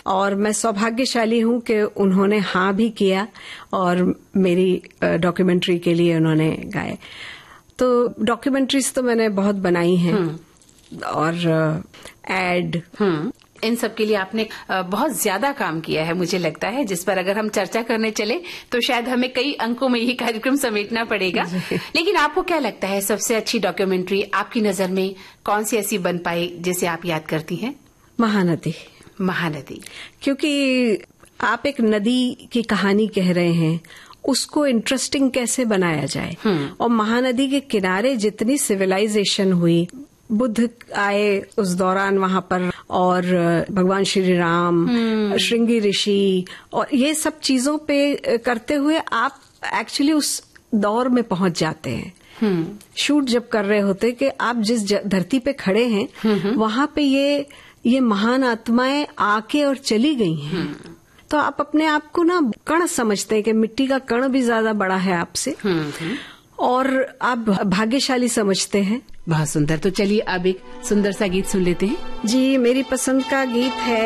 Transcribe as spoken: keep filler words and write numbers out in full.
और मैं सौभाग्यशाली हूँ कि उन्होंने हाँ भी किया और मेरी डॉक्यूमेंट्री के लिए उन्होंने गाए। तो डॉक्यूमेंट्रीज तो मैंने बहुत बनाई हैं और एड, इन सब के लिए आपने बहुत ज्यादा काम किया है मुझे लगता है, जिस पर अगर हम चर्चा करने चले तो शायद हमें कई अंकों में ये कार्यक्रम समेटना पड़ेगा। लेकिन आपको क्या लगता है सबसे अच्छी डॉक्यूमेंट्री आपकी नजर में कौन सी ऐसी बन पाई जिसे आप याद करती हैं? महानदी। महानदी, क्योंकि आप एक नदी की कहानी कह रहे हैं, उसको इंटरेस्टिंग कैसे बनाया जाए। और महानदी के किनारे जितनी सिविलाइजेशन हुई, बुद्ध आए उस दौरान वहां पर, और भगवान श्री राम, श्रृंगी ऋषि, और ये सब चीजों पे करते हुए आप एक्चुअली उस दौर में पहुंच जाते हैं। शूट जब कर रहे होते कि आप जिस धरती पे खड़े हैं वहां पे ये ये महान आत्माएं आके और चली गई हैं। तो आप अपने आप को ना कण समझते हैं कि मिट्टी का कण भी ज्यादा बड़ा है आपसे, और आप भाग्यशाली समझते हैं। बहुत सुंदर। तो चलिए अब एक सुंदर सा गीत सुन लेते हैं। जी, मेरी पसंद का गीत है